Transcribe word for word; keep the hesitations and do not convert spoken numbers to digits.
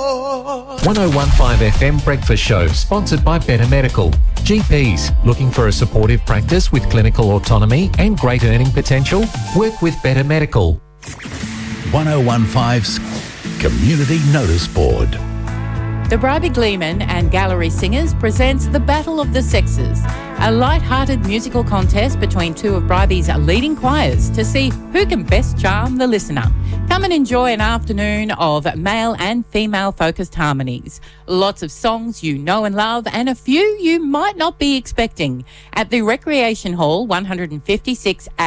one oh one point five F M Breakfast Show, sponsored by Better Medical. G Ps, looking for a supportive practice with clinical autonomy and great earning potential? Work with Better Medical. one oh one point five's Community Notice Board. The Bribie Gleeman and Gallery Singers presents The Battle of the Sexes, a light-hearted musical contest between two of Bribie's leading choirs to see who can best charm the listener. Come and enjoy an afternoon of male and female-focused harmonies. Lots of songs you know and love, and a few you might not be expecting at the Recreation Hall, one fifty-six A.